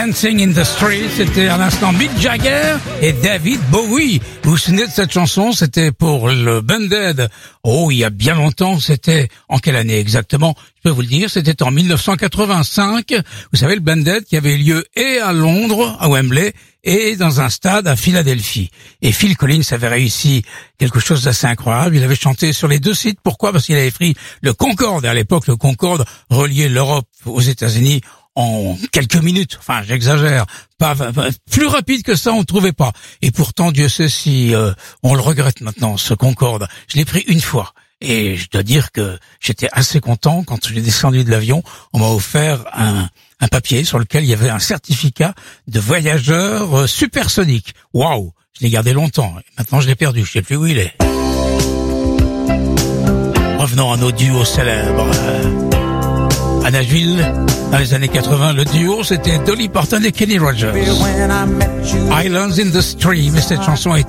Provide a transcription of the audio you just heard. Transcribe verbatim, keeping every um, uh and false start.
Dancing in the Street, c'était à l'instant Mick Jagger et David Bowie. Vous vous souvenez de cette chanson? C'était pour le Band-Aid. Oh, il y a bien longtemps, c'était en quelle année exactement? Je peux vous le dire, c'était en mille neuf cent quatre-vingt-cinq. Vous savez, le Band-Aid qui avait lieu et à Londres, à Wembley, et dans un stade à Philadelphie. Et Phil Collins avait réussi quelque chose d'assez incroyable. Il avait chanté sur les deux sites. Pourquoi? Parce qu'il avait pris le Concorde. Et à l'époque, le Concorde reliait l'Europe aux États-Unis en quelques minutes. Enfin, j'exagère. Pas, pas plus rapide que ça, on ne trouvait pas. Et pourtant, Dieu sait si euh, on le regrette maintenant, ce Concorde. Je l'ai pris une fois. Et je dois dire que j'étais assez content quand j'ai descendu de l'avion. On m'a offert un, un papier sur lequel il y avait un certificat de voyageur euh, supersonique. Waouh! Je l'ai gardé longtemps. Et maintenant, je l'ai perdu. Je sais plus où il est. Revenons à nos duos célèbres. À Nashville, dans les années quatre-vingts, le duo, c'était Dolly Parton et Kenny Rogers. Islands in the Stream. Et cette chanson a été